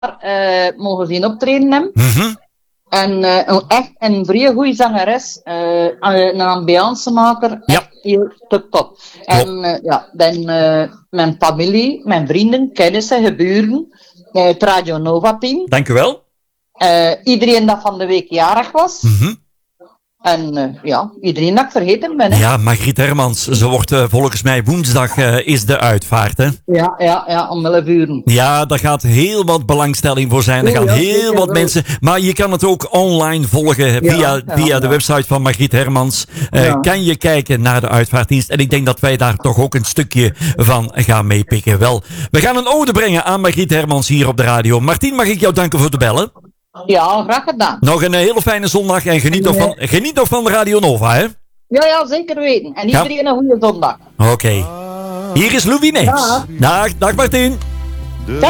mogen zien optreden hebben. Mhm. En echt een vrij goede zangeres, een ambiancemaker, Ja. echt heel top. En dan mijn familie, mijn vrienden, kennissen, geburen, het Radio Nova team. Dank u wel. Iedereen dat van de week jarig was. Mhm. En iedereen dat ik vergeten ben. Hè. Ja, Margriet Hermans. Ze wordt volgens mij woensdag is de uitvaart, hè? Ja, om 11 uur. Ja, daar gaat heel wat belangstelling voor zijn. Er gaan heel wat mensen. Maar je kan het ook online volgen via de website van Margriet Hermans. Kan je kijken naar de uitvaartdienst. En ik denk dat wij daar toch ook een stukje van gaan meepikken. Wel, we gaan een ode brengen aan Margriet Hermans hier op de radio. Martien, mag ik jou danken voor het bellen? Ja, graag gedaan. Nog een hele fijne zondag en geniet nog van Radio Nova, hè? Ja, zeker weten. En iedereen een goede zondag. Oké. Hier is Louis Neefs. Dag Martien.